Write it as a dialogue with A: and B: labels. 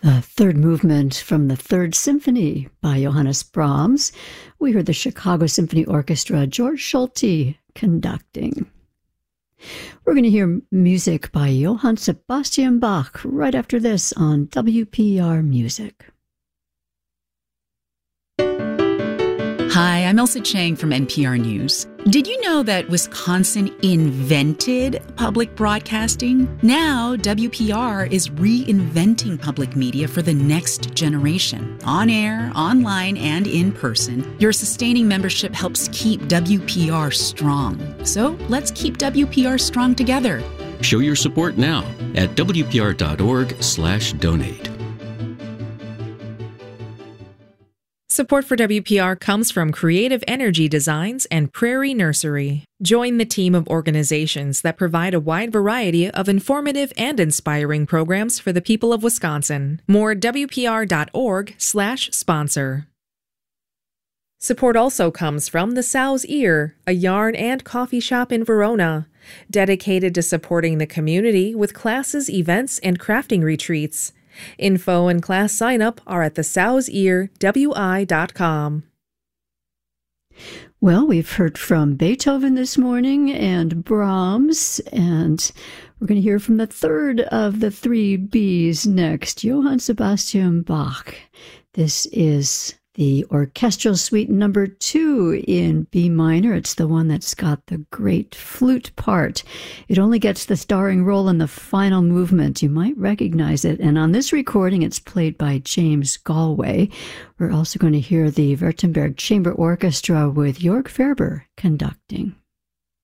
A: The third movement from the Third Symphony by Johannes Brahms. We heard the Chicago Symphony Orchestra, George Solti conducting. We're going to hear music by Johann Sebastian Bach right after this on WPR Music.
B: Hi, I'm Elsa Chang from NPR News. Did you know that Wisconsin invented public broadcasting? Now, WPR is reinventing public media for the next generation. On air, online, and in person, your sustaining membership helps keep WPR strong. So let's keep WPR strong together.
C: Show your support now at WPR.org/donate.
D: Support for WPR comes from Creative Energy Designs and Prairie Nursery. Join the team of organizations that provide a wide variety of informative and inspiring programs for the people of Wisconsin. More at WPR.org/sponsor. Support also comes from The Sow's Ear, a yarn and coffee shop in Verona, dedicated to supporting the community with classes, events, and crafting retreats. Info and class sign-up are at thesowsearwi.com.
A: Well, we've heard from Beethoven this morning and Brahms, and we're going to hear from the third of the three Bs next, Johann Sebastian Bach. This is the Orchestral Suite number 2 in B minor. It's the one that's got the great flute part. It only gets the starring role in the final movement. You might recognize it. And on this recording, it's played by James Galway. We're also going to hear the Württemberg Chamber Orchestra with Jörg Ferber conducting.